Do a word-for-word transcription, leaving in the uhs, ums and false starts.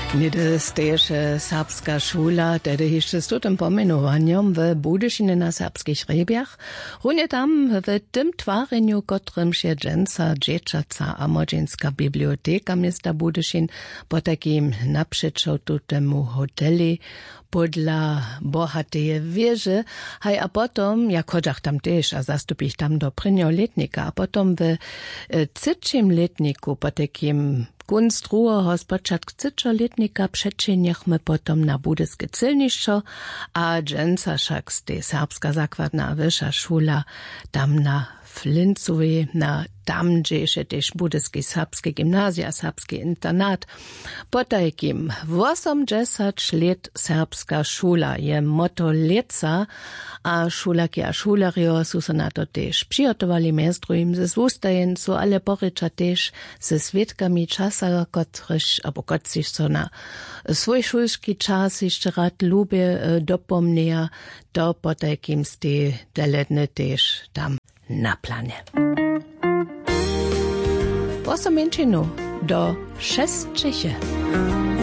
Nede steješe serbska šula, tedy jeszcze z tutym pomenovaniem w Budyšine na serbskich hrebiach. Runie tam w tym twareniu, kotrym się dżęca, dzieciaca a młodzieńska biblioteka miasta Budyšin po takim naprzeczą tutemu hoteli podla bohateje wieży, haj a potom, jak chodzach tam też, a zastupich tam do prynio letnika, a potom w cyčim letniku po takim kunst drugiego spočatku cyčo letnika przeczeniechmy potom na budyske cylnišćo, a dżęca však z tej serbska zakładna wyższa szula tam na Flincowej, na tam, gdzie jeszcze też budyski serbskie gimnazja, serbski internat. Po takim osiemdziesiąt lat serbska szula je motto leca, a szulaki a szulario su se na to też przygotowali miestrujem ze zwustajencu, ale porycza też ze świadkami czasa, kotryż, albo kotryż so na swój szulski czas jeszcze rad lubię dopomnia, to po takim z tej deledny też tam na planie. Po Somięczynu do Szestczyche.